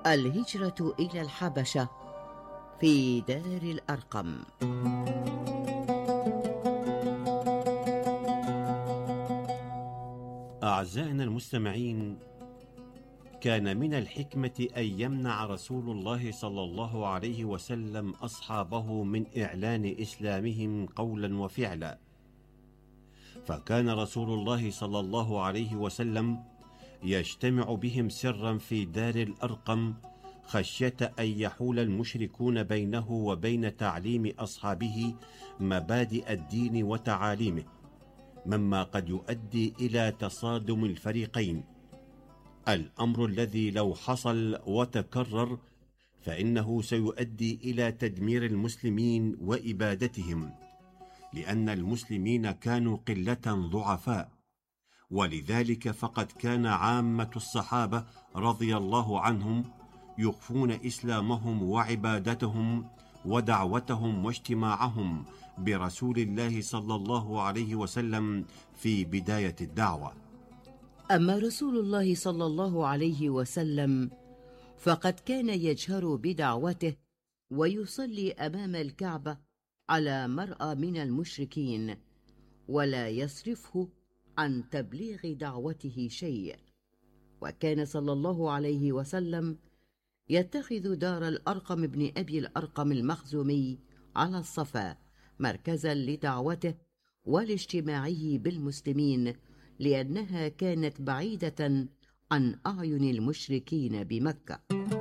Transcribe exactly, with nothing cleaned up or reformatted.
الهجرة إلى الحبشة في دار الأرقم. أعزائنا المستمعين، كان من الحكمة أن يمنع رسول الله صلى الله عليه وسلم أصحابه من إعلان إسلامهم قولا وفعلا، فكان رسول الله صلى الله عليه وسلم يجتمع بهم سرا في دار الأرقم خشية أن يحول المشركون بينه وبين تعليم أصحابه مبادئ الدين وتعاليمه، مما قد يؤدي إلى تصادم الفريقين، الأمر الذي لو حصل وتكرر فإنه سيؤدي إلى تدمير المسلمين وإبادتهم، لأن المسلمين كانوا قلة ضعفاء، ولذلك فقد كان عامة الصحابة رضي الله عنهم يخفون إسلامهم وعبادتهم ودعوتهم واجتماعهم برسول الله صلى الله عليه وسلم في بداية الدعوة. أما رسول الله صلى الله عليه وسلم فقد كان يجهر بدعوته ويصلي أمام الكعبة على مرأى من المشركين، ولا يصرفه عن تبليغ دعوته شيء. وكان صلى الله عليه وسلم يتخذ دار الأرقم بن أبي الأرقم المخزومي على الصفا مركزا لدعوته ولاجتماعه بالمسلمين، لأنها كانت بعيدة عن أعين المشركين بمكة.